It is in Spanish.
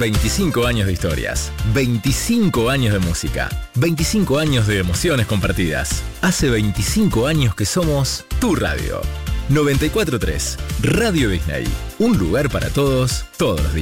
25 años de historias, 25 años de música, 25 años de emociones compartidas. Hace 25 años que somos tu radio. 94.3, Radio Disney. Un lugar para todos, todos los días.